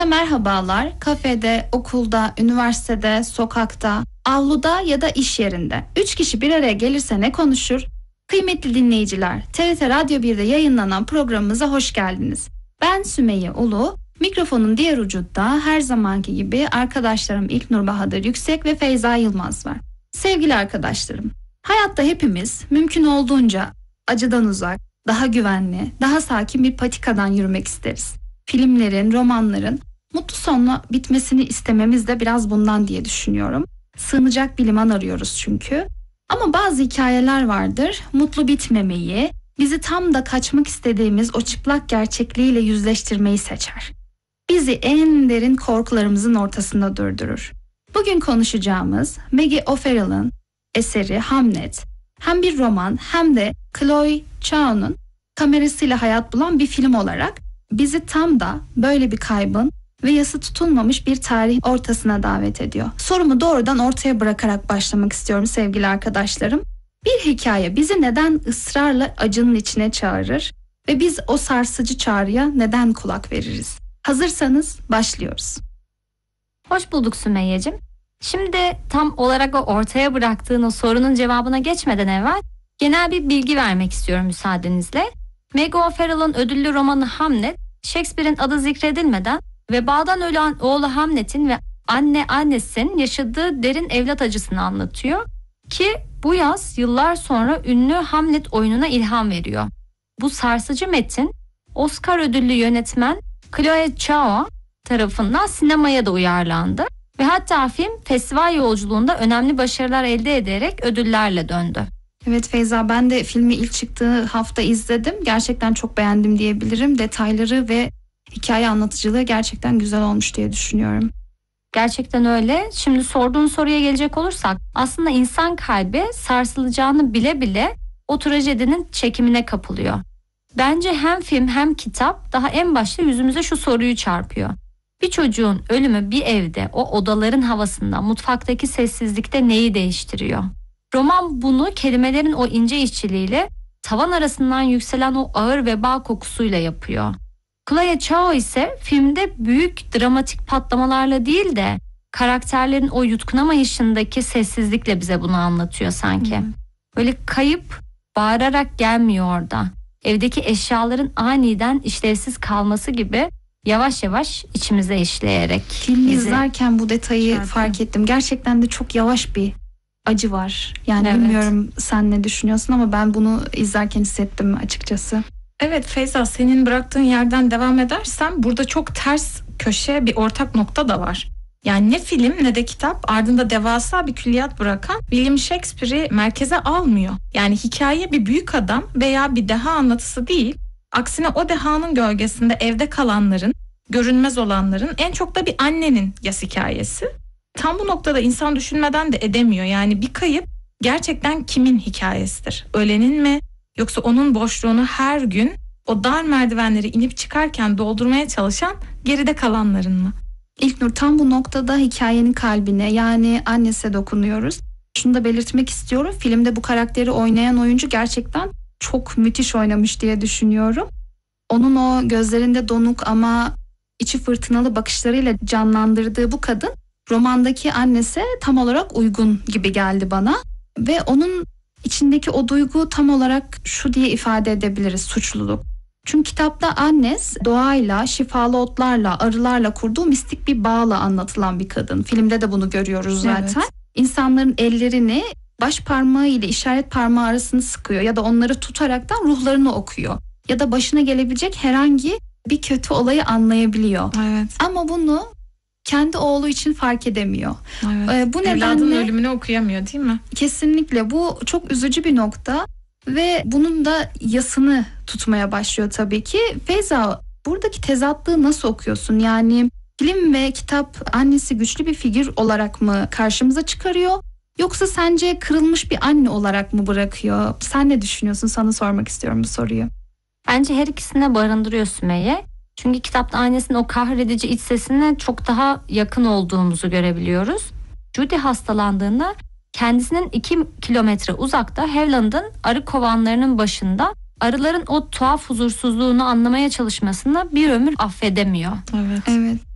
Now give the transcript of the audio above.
Merhabalar, kafede, okulda, üniversitede, sokakta, avluda ya da iş yerinde. 3 kişi bir araya gelirse ne konuşur? Kıymetli dinleyiciler, TRT Radyo 1'de yayınlanan programımıza hoş geldiniz. Ben Sümeyye Ulu, mikrofonun diğer ucunda her zamanki gibi arkadaşlarım İlknur Bahadır Yüksek ve Feyza Yılmaz var. Sevgili arkadaşlarım, hayatta hepimiz mümkün olduğunca acıdan uzak, daha güvenli, daha sakin bir patikadan yürümek isteriz. Filmlerin, romanların mutlu sonla bitmesini istememiz de biraz bundan diye düşünüyorum. Sığınacak bir liman arıyoruz çünkü. Ama bazı hikayeler vardır, mutlu bitmemeyi, bizi tam da kaçmak istediğimiz o çıplak gerçekliğiyle yüzleştirmeyi seçer. Bizi en derin korkularımızın ortasında durdurur. Bugün konuşacağımız Maggie O'Farrell'ın eseri Hamnet, hem bir roman hem de Chloe Zhao'nun kamerasıyla hayat bulan bir film olarak bizi tam da böyle bir kaybın ve yası tutulmamış bir tarih ortasına davet ediyor. Sorumu doğrudan ortaya bırakarak başlamak istiyorum sevgili arkadaşlarım. Bir hikaye bizi neden ısrarla acının içine çağırır ve biz o sarsıcı çağrıya neden kulak veririz? Hazırsanız başlıyoruz. Hoş bulduk Sümeyye'cim. Şimdi tam olarak o ortaya bıraktığın o sorunun cevabına geçmeden evvel genel bir bilgi vermek istiyorum müsaadenizle. Maggie O'Farrell'ın ödüllü romanı Hamnet, Shakespeare'in adı zikredilmeden vebadan ölen oğlu Hamlet'in ve annesinin yaşadığı derin evlat acısını anlatıyor ki bu yaz yıllar sonra ünlü Hamlet oyununa ilham veriyor. Bu sarsıcı metin Oscar ödüllü yönetmen Chloe Zhao tarafından sinemaya da uyarlandı ve hatta film festival yolculuğunda önemli başarılar elde ederek ödüllerle döndü. Evet Feyza, ben de filmi ilk çıktığı hafta izledim. Gerçekten çok beğendim diyebilirim. Detayları ve hikaye anlatıcılığı gerçekten güzel olmuş diye düşünüyorum. Gerçekten öyle. Şimdi sorduğun soruya gelecek olursak aslında insan kalbi sarsılacağını bile bile o trajedinin çekimine kapılıyor. Bence hem film hem kitap daha en başta yüzümüze şu soruyu çarpıyor. Bir çocuğun ölümü bir evde, o odaların havasında, mutfaktaki sessizlikte neyi değiştiriyor? Roman bunu kelimelerin o ince işçiliğiyle tavan arasından yükselen o ağır veba kokusuyla yapıyor. Chloe Zhao ise filmde büyük dramatik patlamalarla değil de karakterlerin o yutkunamayışındaki sessizlikle bize bunu anlatıyor sanki. Böyle kayıp bağırarak gelmiyor orada. Evdeki eşyaların aniden işlevsiz kalması gibi yavaş yavaş içimize işleyerek. Filmi izlerken bu detayı fark ettim. Gerçekten de çok yavaş bir acı var. Yani evet. Bilmiyorum sen ne düşünüyorsun ama ben bunu izlerken hissettim açıkçası. Evet Feyza, senin bıraktığın yerden devam edersem burada çok ters köşe bir ortak nokta da var. Yani ne film ne de kitap ardında devasa bir külliyat bırakan William Shakespeare'i merkeze almıyor. Yani hikaye bir büyük adam veya bir deha anlatısı değil. Aksine o dehanın gölgesinde evde kalanların, görünmez olanların, en çok da bir annenin yas hikayesi. Tam bu noktada insan düşünmeden de edemiyor. Yani bir kayıp gerçekten kimin hikayesidir? Ölenin mi? Yoksa onun boşluğunu her gün o dar merdivenleri inip çıkarken doldurmaya çalışan geride kalanların mı? İlknur, tam bu noktada hikayenin kalbine, yani annesine dokunuyoruz. Şunu da belirtmek istiyorum. Filmde bu karakteri oynayan oyuncu gerçekten çok müthiş oynamış diye düşünüyorum. Onun o gözlerinde donuk ama içi fırtınalı bakışlarıyla canlandırdığı bu kadın romandaki annesi tam olarak uygun gibi geldi bana. Ve onun içindeki o duygu tam olarak şu diye ifade edebiliriz: suçluluk. Çünkü kitapta Agnes doğayla, şifalı otlarla, arılarla kurduğu mistik bir bağla anlatılan bir kadın. Filmde de bunu görüyoruz zaten. Evet. İnsanların ellerini baş parmağı ile işaret parmağı arasını sıkıyor ya da onları tutaraktan ruhlarını okuyor. Ya da başına gelebilecek herhangi bir kötü olayı anlayabiliyor. Evet. Ama bunu kendi oğlu için fark edemiyor. Evet. Bu evladının ölümünü okuyamıyor, değil mi? Kesinlikle, bu çok üzücü bir nokta ve bunun da yasını tutmaya başlıyor tabii ki. Feyza, buradaki tezatlığı nasıl okuyorsun? Yani film ve kitap annesi güçlü bir figür olarak mı karşımıza çıkarıyor? Yoksa sence kırılmış bir anne olarak mı bırakıyor? Sen ne düşünüyorsun? Sana sormak istiyorum bu soruyu. Bence her ikisine barındırıyor Sümeyye. Çünkü kitapta annesinin o kahredici iç sesine çok daha yakın olduğumuzu görebiliyoruz. Judy hastalandığında kendisinin 2 kilometre uzakta Haviland'ın arı kovanlarının başında arıların o tuhaf huzursuzluğunu anlamaya çalışmasında bir ömür affedemiyor. Evet.